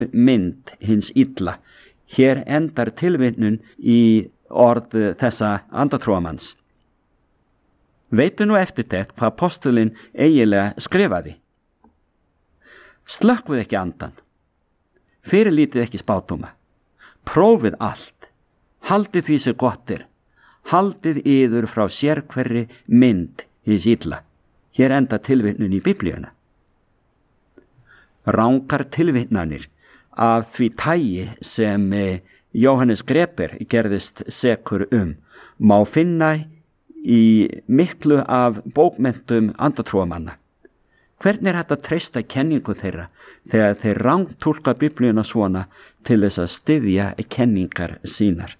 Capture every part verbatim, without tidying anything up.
mynd hins illa. Hér endar tilvitnun í orð þessa andatrúamanns. Veitu nú eftirtekt hvað postulinn eiginlega skrifaði. Slökkvið ekki andan. Fyrirlítið ekki spádóma. Prófið allt. Haldið því sem gott er. Haldið yður frá sérhverri mynd hins illa. Hér enda tilvitnun í Biblíuna. Rangar tilvitnanir af því tagi sem Jóhannes Greper gerðist sekur um má finna í miklu af bókmenntum andatrúamanna. Hvernig er hægt að treysta kenningu þeirra þegar þeir rangtúlka Biblíuna svona til þess að styðja kenningar sínar?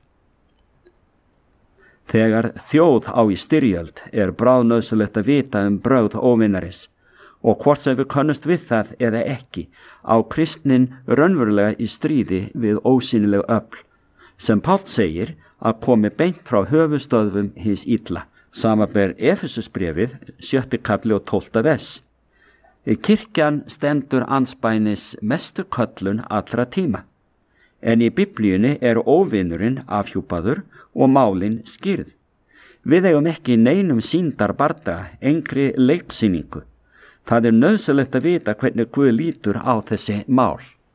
Þegar þjóð á í styrjöld er bráðnauðsynlegt að vita um brögð óvinaris og hvort sem við könnumst við það eða ekki á kristnin raunverulega í stríði við ósýnileg öfl sem Páll segir að komi beint frá höfuðstöðvum hins illa, samanber Efesusbréfið sjötti kafli og tólfta vers. Kirkjan stendur andspænis mestu köllun allra tíma, en í Biblíunni er óvinurinn afhjúpaður og málin skýrð. Við eigum ekki neinum sýndar bardaga, engri leiksýningu. Það er nauðsynlegt að vita hvernig Guð lítur á þessi mál.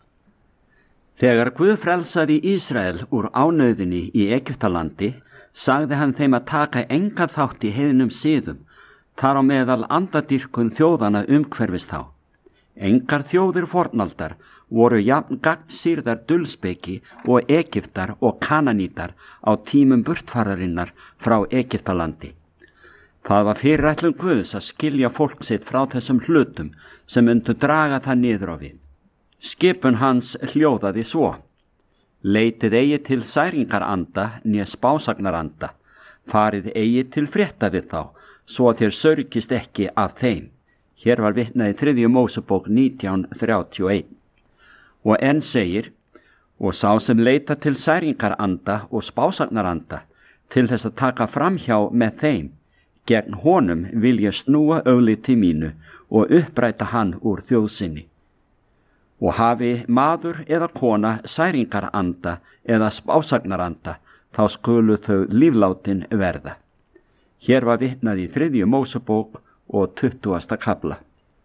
Þegar Guð frelsaði Ísrael úr ánauðinni í Egyptalandi, sagði hann þeim að taka engan þátt í heiðnum siðum, þar á meðal andadýrkun þjóðana umhverfis þá. Engar þjóðir fornaldar voru jafn gagnsýrðar dulspeki og Egyptar og Kananítar á tímum burtfararinnar frá Egyptalandi. Það var fyrirætlun Guðs að skilja fólk sitt frá þessum hlutum sem myndu draga það niður á við. Skipun hans hljóðaði svo: Leitið eigi til særingaranda né spásagnaranda, farið eigi til frétta við þá, svo að þér sörgist ekki af þeim. Hér var vitnað í þriðju Mósebók nítján þrjátíu og eitt. Og enn segir: Og sá sem leita til særingaranda og spásagnaranda til þess að taka framhjá með þeim, gegn honum vil ég snúa augliti mínu og uppræta hann úr þjóðsinni. Og hafi maður eða kona særingaranda eða spásagnaranda, þá skulu þau líflátin verða. Hér var vitnað í þriðju Mósebók og tuttugasta kafla.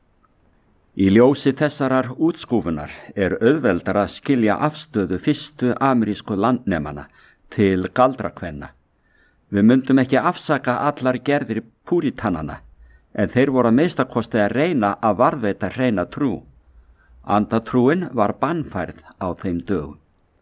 Í ljósi þessarar útskúfunar er auðveldar að skilja afstöðu fyrstu amerísku landnemana til galdrakvenna. Við myndum ekki afsaka allar gerðir púritanana, en þeir voru að meistarkosti að reyna að varðveita hreina trú. Andatrúin var bannfærð á þeim dögum.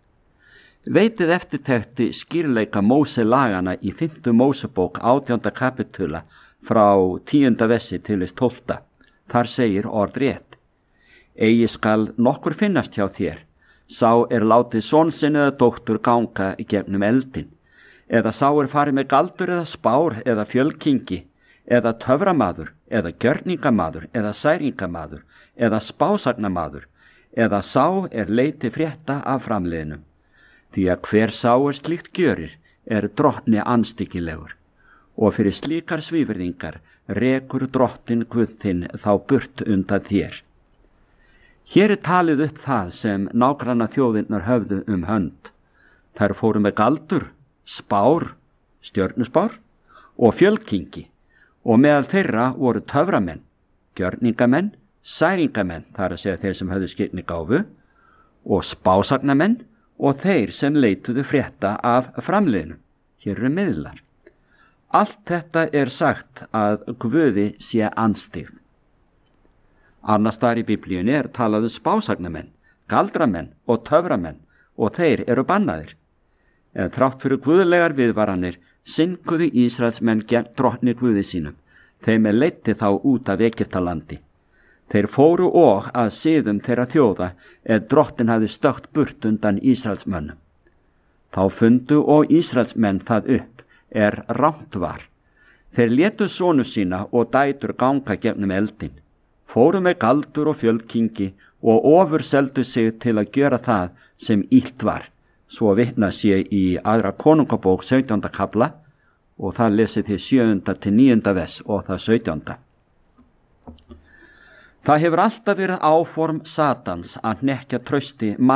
Veitið eftirtekti skýrleika Móse lagana í fimmtu Mósebók átjánda kapitula frá tíunda vessi til þess tólfta. Þar segir orðrétt: Eigi skal nokkur finnast hjá þér, sá er látið son sinn eða dóttur ganga í gegnum eldin, eða sá er farið með galdur eða spár eða fjölkingi, eða töframaður, eða gjörningamaður, eða særingamaður, eða spásagnamaður, eða sá er leiti frétta af framliðnum. Því að hver sá er slíkt gjörir er drottni anstíkilegur, og fyrir slíkar svívirðingar rekur drottin Guð þinn þá burt undan þér. Hér er talið upp það sem nágranna þjóðirnar höfðu um hönd. Þær fóru með galdur, spár, stjörnuspár og fjölkingi, og meðal þeirra voru töframenn, gjörningamenn, særingamenn, þar að segja þeir sem höfðu skírnigáfu, og spásagnamenn og þeir sem leituðu frétta af framliðnum. Hér eru miðlar. Allt þetta er sagt að Guði sé anstigð. Annars staðar í Biblíunni er talaðu spásagnamenn, galdramenn og töframenn, og þeir eru bannaðir. En þrátt fyrir guðlegar viðvaranir synguðu Ísraelsmenn gegn drottni Guði sínum. Þeim er leiddi þá út af Egyptalandi. Þeir fóru og að siðum þeirra þjóða er drottin hafði stökkt burt undan Ísraelsmönnum. Þá fundu og Ísraelsmenn það upp er rangt var. Þeir létu sonu sína og dætur ganga gegnum eldin, fóru með galdur og fjölkingi og ofurseldu sig til að gjöra það sem illt var. Svo vitna sé í aðra konungabók sautjánda kafla og það lesið til sjöunda til níunda vers og það sautjánda. Það hefur alltaf verið áform Satans að hnekkja trausti mann